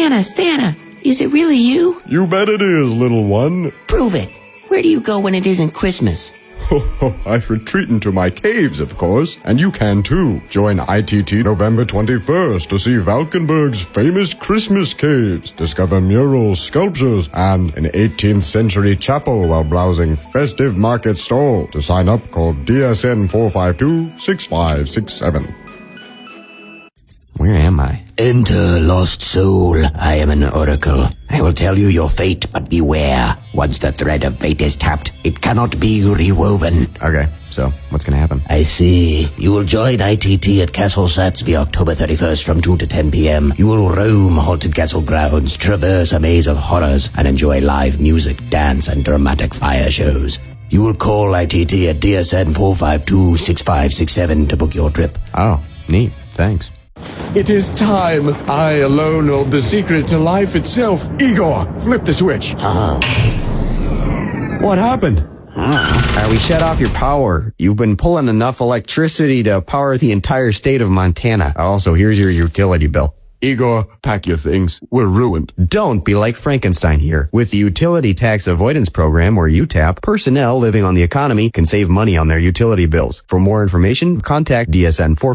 Santa, is it really you? You bet it is, little one. Prove it. Where do you go when it isn't Christmas? I retreat into my caves, of course, and you can too. Join ITT November 21st to see Valkenburg's famous Christmas caves, discover murals, sculptures, and an 18th century chapel while browsing festive market stall. To sign up, call DSN 452-6567. Where am I? Enter, lost soul. I am an oracle. I will tell you your fate, but beware. Once the thread of fate is tapped, it cannot be rewoven. Okay, so what's gonna happen? I see. You will join ITT at Castle Satsby October 31st from 2 to 10 p.m. You will roam haunted castle grounds, traverse a maze of horrors, and enjoy live music, dance, and dramatic fire shows. You will call ITT at DSN 452-6567 to book your trip. Oh, neat. Thanks. It is time. I alone hold the secret to life itself. Igor, flip the switch. What happened? We shut off your power. You've been pulling enough electricity to power the entire state of Montana. Also, here's your utility bill. Igor, pack your things. We're ruined. Don't be like Frankenstein here. With the Utility Tax Avoidance Program, or UTAP, personnel living on the economy can save money on their utility bills. For more information, contact DSN 4